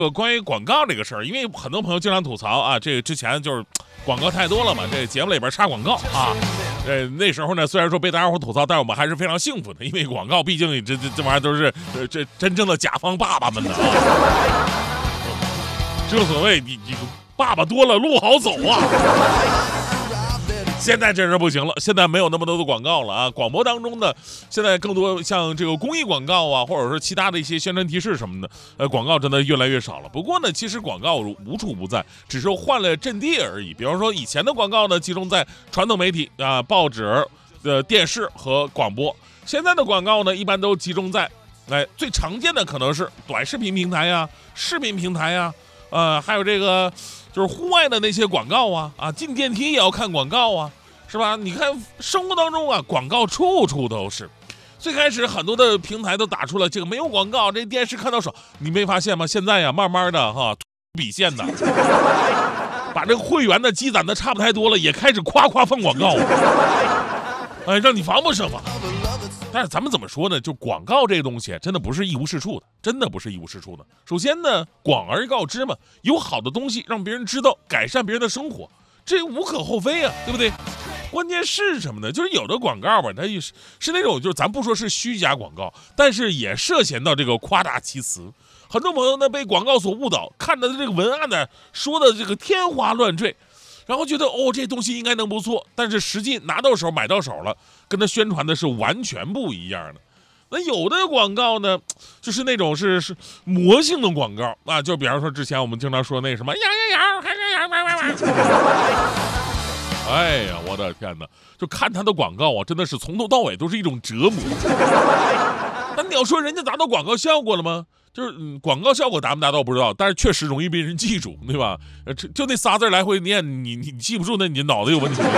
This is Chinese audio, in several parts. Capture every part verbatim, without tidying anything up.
呃，关于广告这个事儿，因为很多朋友经常吐槽啊，这个之前就是广告太多了嘛，这节目里边插广告啊，呃，那时候呢，虽然说被大家伙吐槽，但是我们还是非常幸福的，因为广告毕竟这这这玩意儿都是呃这真正的甲方爸爸们的啊。正所谓你你爸爸多了路好走啊。现在真是不行了，现在没有那么多的广告了啊！广播当中呢，现在更多像这个公益广告啊，或者说其他的一些宣传提示什么的，呃，广告真的越来越少了。不过呢，其实广告无处不在，只是换了阵地而已。比方说以前的广告呢，集中在传统媒体啊、报纸、呃、电视和广播；现在的广告呢，一般都集中在，哎，最常见的可能是短视频平台呀、视频平台呀，呃，还有这个。就是户外的那些广告啊啊，进电梯也要看广告啊，是吧？你看生活当中啊，广告处处都是。最开始很多的平台都打出了这个没有广告，这电视看到爽。你没发现吗？现在呀，慢慢的哈，笔线的，把这个会员的积攒的差不太多了，也开始夸夸放广告，哎，让你防不胜防。但是咱们怎么说呢？就广告这个东西，真的不是一无是处的，真的不是一无是处的。首先呢，广而告之嘛，有好的东西让别人知道，改善别人的生活，这无可厚非啊，对不对？关键是什么呢？就是有的广告吧，它是是那种，就是咱不说是虚假广告，但是也涉嫌到这个夸大其词。很多朋友呢被广告所误导，看的这个文案呢说的这个天花乱坠。然后觉得哦，这东西应该能不错，但是实际拿到手买到手了，跟他宣传的是完全不一样的。那有的广告呢，就是那种是是魔性的广告啊，就比方说之前我们经常说那什么羊羊羊，还是羊羊羊羊。哎呀，我的天哪！就看他的广告啊，真的是从头到尾都是一种折磨。那你要说人家达到广告效果了吗？就是、嗯、广告效果达不达到不知道，但是确实容易被人记住，对吧？呃，就那仨字来回念，你你你记不住，那你脑子有问题。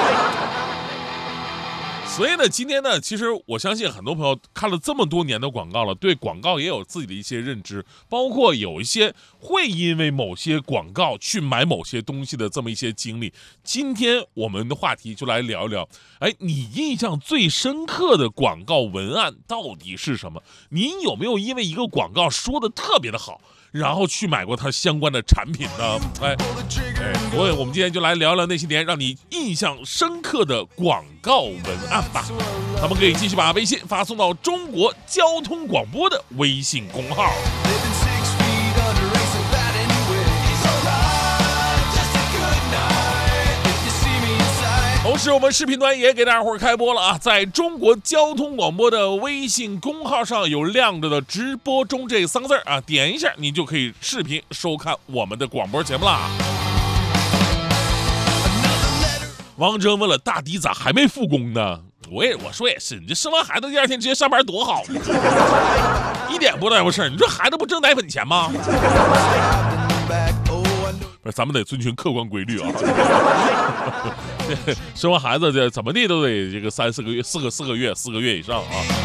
所以呢，今天呢，其实我相信很多朋友看了这么多年的广告了，对广告也有自己的一些认知，包括有一些会因为某些广告去买某些东西的这么一些经历。今天我们的话题就来聊一聊，哎，你印象最深刻的广告文案到底是什么？您有没有因为一个广告说的特别的好，然后去买过它相关的产品呢？哎，哎，所以我们今天就来聊聊那些年让你印象深刻的广告文案吧。咱们可以继续把微信发送到中国交通广播的微信公号。同时我们视频端也给大家伙开播了啊，在中国交通广播的微信公号上有亮着的直播中这三个字啊，点一下你就可以视频收看我们的广播节目啦。王峥问了，大迪咋还没复工呢？我也我说也是，你这生完孩子第二天直接上班多好呢，一点不耽误事儿。你说孩子不挣奶粉钱吗？不是，咱们得遵循客观规律啊。生完孩子这怎么地都得这个三四个月、四个四个月、四个月以上啊。